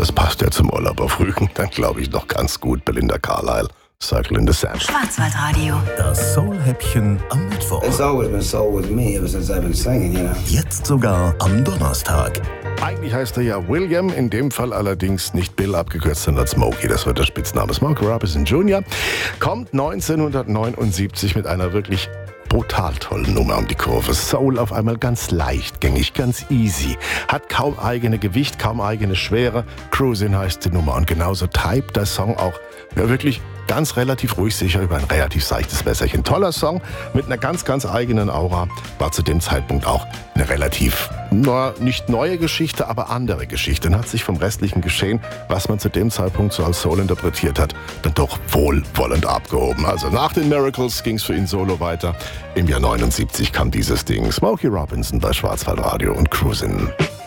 das passt ja zum Urlaub auf Rügen, dann glaube ich noch ganz gut. Belinda Carlisle, Circle in the Sand. Schwarzwaldradio. Das Soul-Häppchen am Mittwoch. It's always been soul with me ever since I've been singing, you know. Jetzt sogar am Donnerstag. Eigentlich heißt er ja William, in dem Fall allerdings nicht Bill abgekürzt, sondern Smokey. Das wird der Spitzname. Smokey Robinson Jr. kommt 1979 mit einer wirklich brutal tollen Nummer um die Kurve. Soul auf einmal ganz leichtgängig, ganz easy. Hat kaum eigene Gewicht, kaum eigene Schwere. Cruisin' heißt die Nummer. Und genauso typt der Song auch wirklich ganz relativ ruhig sicher über ein relativ seichtes Wässerchen. Toller Song mit einer ganz, ganz eigenen Aura. War zu dem Zeitpunkt auch eine relativ, nicht neue Geschichte, aber andere Geschichte. Und hat sich vom restlichen Geschehen, was man zu dem Zeitpunkt so als Soul interpretiert hat, dann doch wohlwollend abgehoben. Also nach den Miracles ging es für ihn solo weiter. Im Jahr 79 kam dieses Ding. Smokey Robinson bei Schwarzwaldradio und Cruisin'.